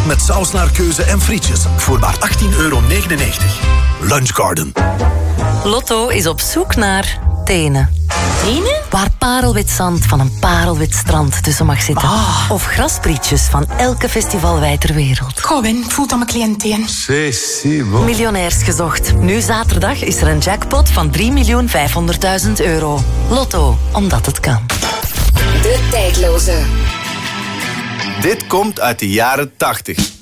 met saus naar keuze en frietjes voor maar €18,99. Lunchgarden. Lotto is op zoek naar tenen. Tenen? Waar parelwit zand van een parelwit strand tussen mag zitten. Of grasprietjes van elke festivalwei ter wereld. Goh, Win, ik voel dat mijn cliënt teen. Miljonairs gezocht. Nu zaterdag is er een jackpot van €3.500.000. Lotto, omdat het kan. De tijdloze. Dit komt uit de jaren 80.